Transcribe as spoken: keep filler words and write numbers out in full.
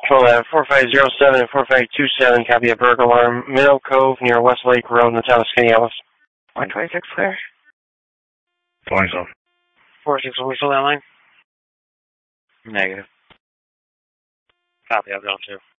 Control that four five zero seven and four five two seven, copy a burglar alarm, Minnow Cove near Westlake Road in the town of Skaneateles. one twenty-six clear. twenty-seven. four six, will we fill that line? Negative. Copy, I've gone too.